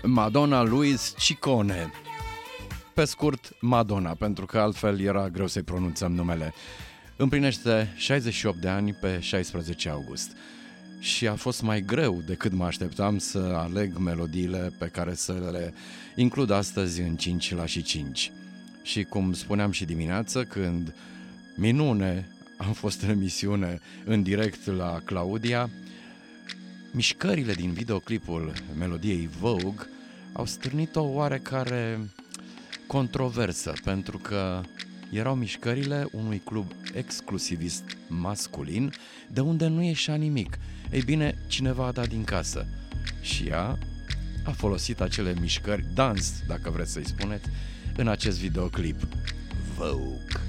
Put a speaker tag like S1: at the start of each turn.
S1: Madonna Luis Ciccone. Pe scurt, Madonna, pentru că altfel era greu să-i pronunțăm numele. Împlinește 68 de ani pe 16 august. Și a fost mai greu decât mă așteptam să aleg melodiile pe care să le includ astăzi în 5 la și 5. Și cum spuneam și dimineață, când minune am fost în emisiune în direct la Claudia, mișcările din videoclipul melodiei Vogue au stârnit o oarecare controversă, pentru că erau mișcările unui club exclusivist masculin, de unde nu ieșea nimic. Ei bine, cineva a dat din casă și ea a folosit acele mișcări, dans, dacă vreți să-i spuneți, în acest videoclip Vogue.